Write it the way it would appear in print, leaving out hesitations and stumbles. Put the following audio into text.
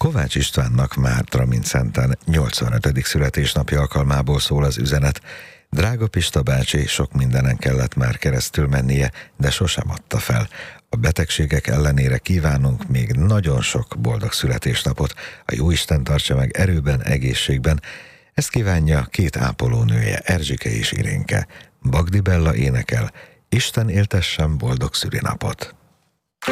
Kovács Istvánnak Márta-Mincenten 85. születésnapja alkalmából szól az üzenet. Drága Pista bácsi, sok mindenen kellett már keresztül mennie, de sosem adta fel. A betegségek ellenére kívánunk még nagyon sok boldog születésnapot. A Jóisten tartsa meg erőben, egészségben. Ezt kívánja két ápolónője, Erzsike és Irénke. Bagdi Bella énekel: Isten éltessen boldog szülinapot!